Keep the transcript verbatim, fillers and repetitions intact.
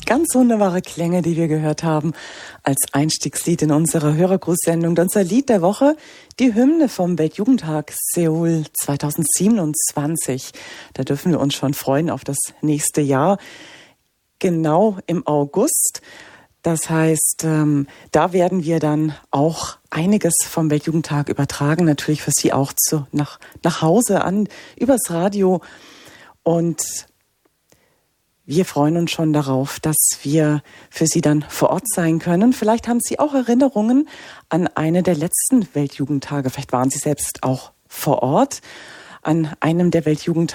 Ganz wunderbare Klänge, die wir gehört haben als Einstiegslied in unserer Hörergrußsendung. Unser Lied der Woche, die Hymne vom Weltjugendtag Seoul zweitausendsiebenundzwanzig. Da dürfen wir uns schon freuen auf das nächste Jahr, genau im August. Das heißt, ähm, da werden wir dann auch einiges vom Weltjugendtag übertragen, natürlich für Sie auch zu, nach, nach Hause an, übers Radio. Und wir freuen uns schon darauf, dass wir für Sie dann vor Ort sein können. Vielleicht haben Sie auch Erinnerungen an eine der letzten Weltjugendtage. Vielleicht waren Sie selbst auch vor Ort an einem der Weltjugendtage.